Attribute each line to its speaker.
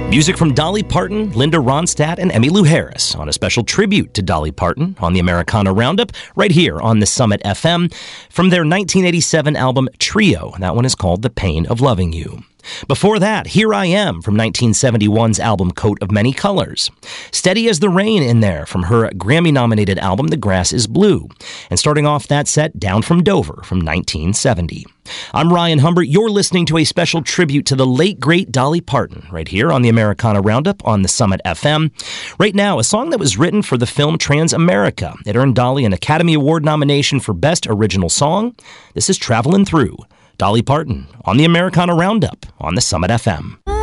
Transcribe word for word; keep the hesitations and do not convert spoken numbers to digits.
Speaker 1: Music from Dolly Parton, Linda Ronstadt, and Emmylou Harris on a special tribute to Dolly Parton on the Americana Roundup right here on the Summit F M from their nineteen eighty-seven album Trio. That one is called The Pain of Loving You. Before that, Here I Am from nineteen seventy-one's album Coat of Many Colors. Steady as the Rain in there from her Grammy-nominated album The Grass is Blue. And starting off that set, Down from Dover from nineteen seventy. I'm Ryan Humbert. You're listening to a special tribute to the late, great Dolly Parton right here on the Americana Roundup on the Summit F M. Right now, a song that was written for the film Trans-America. It earned Dolly an Academy Award nomination for Best Original Song. This is Travelin' Through. Dolly Parton on the Americana Roundup on the Summit F M.